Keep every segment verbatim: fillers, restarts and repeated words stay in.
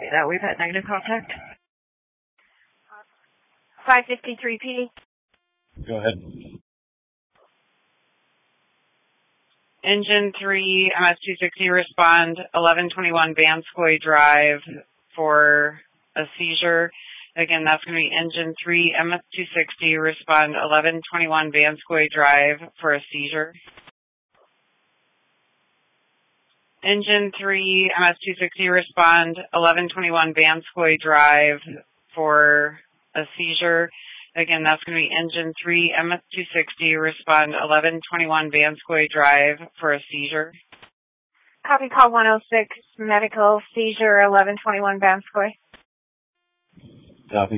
Copy that. We've had negative contact. five fifty-three P D. Go ahead. Engine three, M S two sixty, respond eleven twenty-one Vanscoy Drive for a seizure. Again, that's going to be Engine three, M S two sixty, respond eleven twenty-one Vanscoy Drive for a seizure. Engine three, M S two sixty, respond eleven twenty-one Vanscoy Drive for a seizure. Again, that's going to be Engine three, M S two sixty, respond eleven twenty-one Vanscoy Drive for a seizure. Copy call one oh six, medical seizure eleven twenty-one Vanscoy. Copy.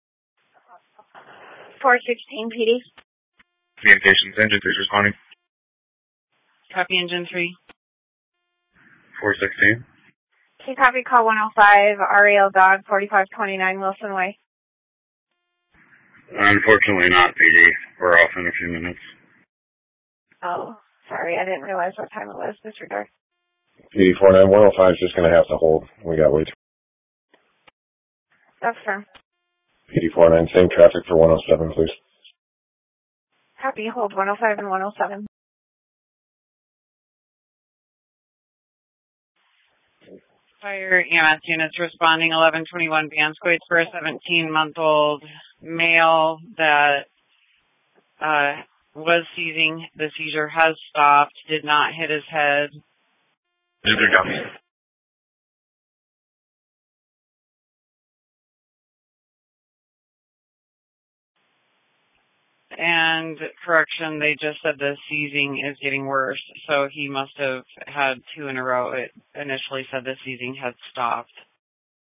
four sixteen P D. Communications, Engine three responding. Copy Engine three. four sixteen. Can you copy call one oh five, R E L Dog forty-five twenty-nine Wilson Way? Unfortunately not, P D. We're off in a few minutes. Oh, sorry, I didn't realize what time it was. Disregard. P D four nine one oh five is just going to have to hold. We got way too. That's firm. P D four nine, same traffic for one oh seven, please. Copy, hold one oh five and one oh seven. Fire E M S units responding eleven twenty-one Vanscoy for a seventeen-month-old male that uh, was seizing. The seizure has stopped, did not hit his head. Engine copy. And correction, they just said the seizing is getting worse, so he must have had two in a row. It initially said the seizing had stopped.